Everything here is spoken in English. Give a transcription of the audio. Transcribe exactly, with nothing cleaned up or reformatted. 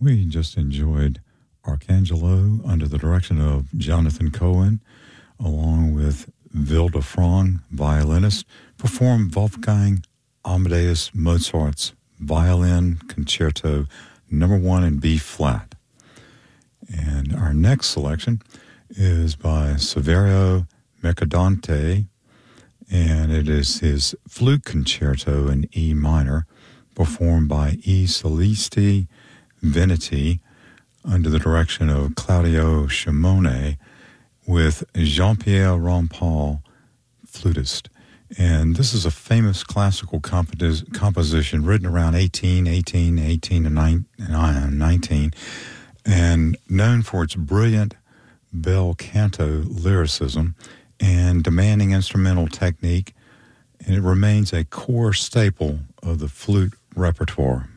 We just enjoyed Arcangelo under the direction of Jonathan Cohen, along with Vilde Frang, violinist, performed Wolfgang Amadeus Mozart's Violin Concerto Number One in B flat. And our next selection is by Saverio Mercadante, and it is his Flute Concerto in E minor, performed by E Celesti Veneti under the direction of Claudio Shimone with Jean-Pierre Rampal, flutist. And this is a famous classical compos- composition written around eighteen eighteen, eighteen and nineteen, and known for its brilliant bel canto lyricism and demanding instrumental technique, and it remains a core staple of the flute repertoire.